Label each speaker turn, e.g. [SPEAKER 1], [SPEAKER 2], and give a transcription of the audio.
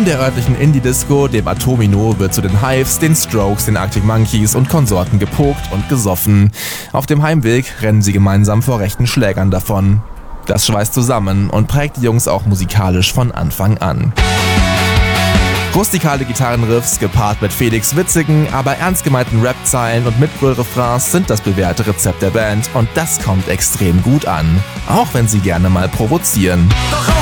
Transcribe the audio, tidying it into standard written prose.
[SPEAKER 1] der örtlichen Indie-Disco, dem Atomino, wird zu den Hives, den Strokes, den Arctic Monkeys und Konsorten gepokt und gesoffen. Auf dem Heimweg rennen sie gemeinsam vor rechten Schlägern davon. Das schweißt zusammen und prägt die Jungs auch musikalisch von Anfang an. Rustikale Gitarrenriffs gepaart mit Felix' witzigen, aber ernst gemeinten Rap-Zeilen und Mitbrüll-Refrains sind das bewährte Rezept der Band und das kommt extrem gut an. Auch wenn sie gerne mal provozieren.